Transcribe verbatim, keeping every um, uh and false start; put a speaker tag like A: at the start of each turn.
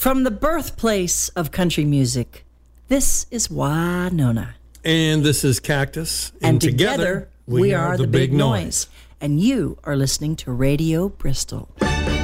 A: From the birthplace of country music, this is Winona.
B: And this is Cactus.
A: And, and together, together, we, we are, are the, the Big, Big Noise. Noise. And you are listening to Radio Bristol.